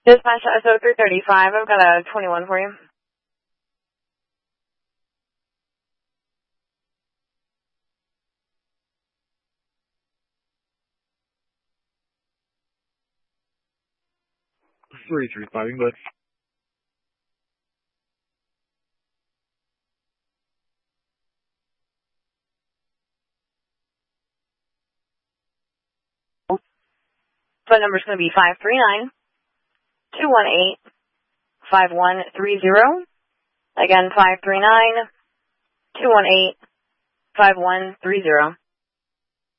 Dispatch SO335, I've got a 21 for you. Three, 3, 5, English. Phone number's going to be 539-218-5130. Again, 539-218-5130.